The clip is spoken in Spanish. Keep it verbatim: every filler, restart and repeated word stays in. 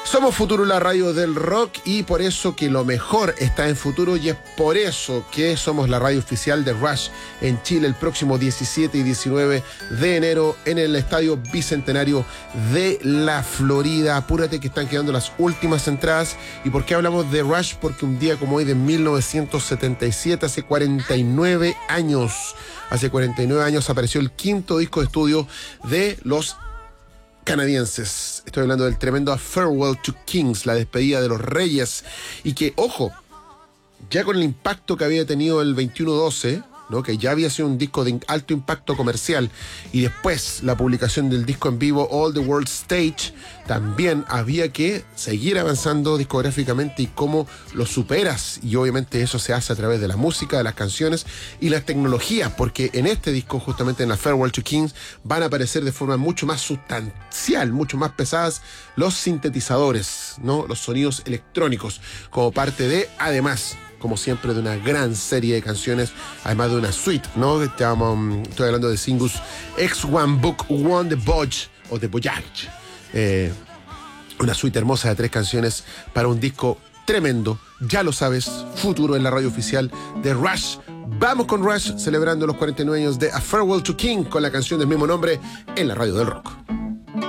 Somos Futuro, la radio del rock, y por eso que lo mejor está en Futuro, y es por eso que somos la radio oficial de Rush en Chile el próximo diecisiete y diecinueve de enero en el Estadio Bicentenario de la Florida. Apúrate que están quedando las últimas entradas. ¿Y por qué hablamos de Rush? Porque un día como hoy de mil novecientos setenta y siete, hace cuarenta y nueve años, hace cuarenta y nueve años apareció el quinto disco de estudio de los canadienses. Estoy hablando del tremendo Farewell to Kings, la despedida de los reyes, y que, ojo, ya con el impacto que había tenido el veintiuno doce, ¿no?, que ya había sido un disco de alto impacto comercial, y después la publicación del disco en vivo All the World Stage, también había que seguir avanzando discográficamente y cómo lo superas, y obviamente eso se hace a través de la música, de las canciones y las tecnologías, porque en este disco, justamente en la Farewell to Kings, van a aparecer de forma mucho más sustancial, mucho más pesadas, los sintetizadores, ¿no?, los sonidos electrónicos, como parte de, además, como siempre, de una gran serie de canciones, además de una suite, ¿no? Estamos, estoy hablando de singles X uno Book One, The Voyage o The Voyage. Eh, una suite hermosa de tres canciones para un disco tremendo. Ya lo sabes, Futuro en la radio oficial de Rush. Vamos con Rush, celebrando los cuarenta y nueve años de A Farewell to King, con la canción del mismo nombre en la radio del rock.